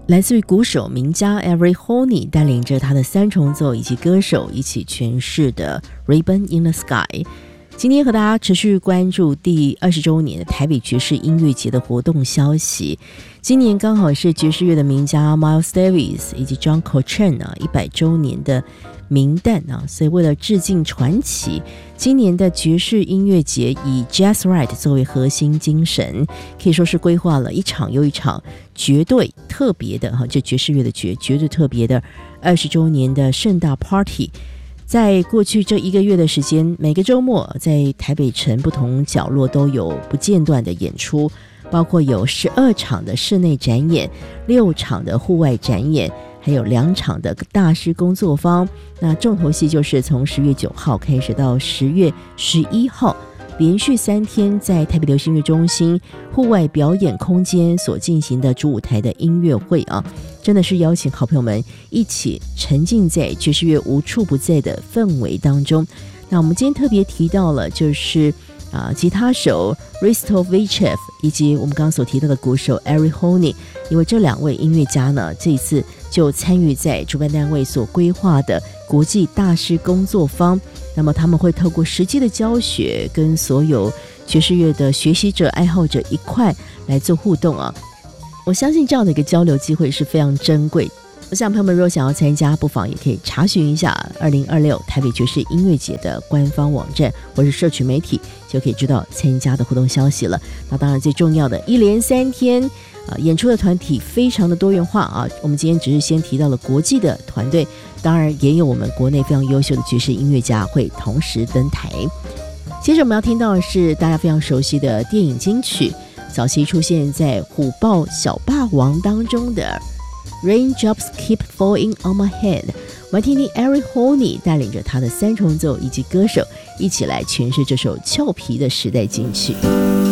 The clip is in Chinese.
来自于鼓手名家 Eric Honey 带领着他的三重奏以及歌手一起诠释的 Ribbon in the Sky。 今天和大家持续关注第20周年的台北爵士音乐节的活动消息。今年刚好是爵士乐的名家 Miles Davis 以及 John Coltrane 100周年的名诞所以为了致敬传奇，今年的爵士音乐节以 Jazz Right 作为核心精神，可以说是规划了一场又一场绝对特别的这爵士乐的绝对特别的20周年的盛大 Party。 在过去这1个月的时间，每个周末在台北城不同角落都有不间断的演出，包括有12场的室内展演，6场的户外展演，还有2场的大师工作坊。那重头戏就是从10月9号开始到10月11号，连续3天在台北流行音乐中心户外表演空间所进行的主舞台的音乐会真的是邀请好朋友们一起沉浸在爵士乐无处不在的氛围当中。那我们今天特别提到了就是吉他手 Risto Vichev 以及我们刚刚所提到的鼓手 Eric Honey， 因为这2位音乐家呢，这一次就参与在主办单位所规划的国际大师工作坊。那么他们会透过实际的教学，跟所有爵士乐的学习者、爱好者一块来做互动我相信这样的一个交流机会是非常珍贵。我想朋友们如果想要参加，不妨也可以查询一下2026台北爵士音乐节的官方网站或是社群媒体，就可以知道参加的活动消息了。那当然最重要的1连3天演出的团体非常的多元化我们今天只是先提到了国际的团队，当然也有我们国内非常优秀的爵士音乐家会同时登台。接着我们要听到的是大家非常熟悉的电影金曲，早期出现在虎豹小霸王当中的 Raindrops Keep Falling on My Head。 我们听听 Eric Honey 带领着他的三重奏以及歌手一起来诠释这首俏皮的时代金曲。